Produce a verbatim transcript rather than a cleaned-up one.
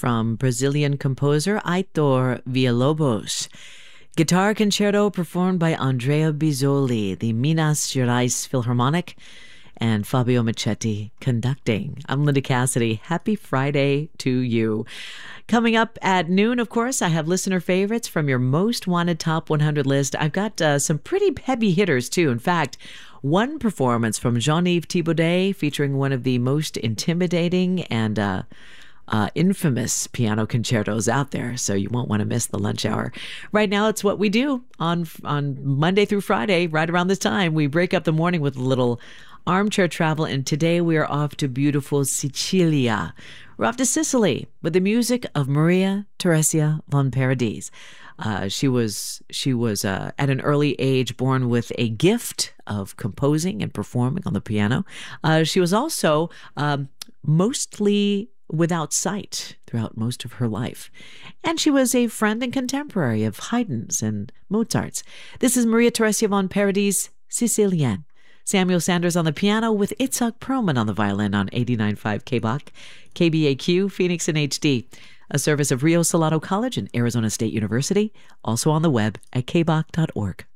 from Brazilian composer Aitor Villalobos. Guitar Concerto performed by Andrea Bizzoli, the Minas Gerais Philharmonic, and Fabio Michetti conducting. I'm Linda Cassidy. Happy Friday to you. Coming up at noon, of course, I have listener favorites from your most wanted top one hundred list. I've got uh, some pretty heavy hitters, too. In fact, one performance from Jean-Yves Thibaudet featuring one of the most intimidating and uh, uh, infamous piano concertos out there, so you won't want to miss the lunch hour. Right now, it's what we do on, on Monday through Friday, right around this time. We break up the morning with a little armchair travel, and today we are off to beautiful Sicilia. We're off to Sicily with the music of Maria Theresia von Paradis. Uh, she was she was uh, at an early age born with a gift of composing and performing on the piano. Uh, she was also um, mostly without sight throughout most of her life. And she was a friend and contemporary of Haydn's and Mozart's. This is Maria Theresia von Paradis, Sicilienne. Samuel Sanders on the piano with Itzhak Perlman on the violin on eighty-nine point five K B A Q, K B A Q, Phoenix in H D, a service of Rio Salado College and Arizona State University, also on the web at k b a q dot org.